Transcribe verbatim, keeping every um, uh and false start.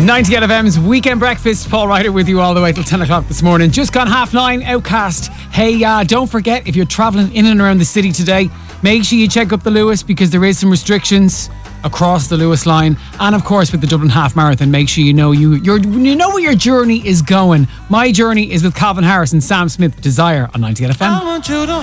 ninety-eight F M's Weekend Breakfast. Paul Ryder with you all the way till ten o'clock this morning. Just gone half nine, Outcast. Hey, uh, don't forget, if you're travelling in and around the city today, make sure you check up the Lewis, because there is some restrictions across the Lewis line. And of course, with the Dublin Half Marathon, make sure you know you you're, you know where your journey is going. My journey is with Calvin Harris and Sam Smith, Desire, on ninety-eight F M. I want you to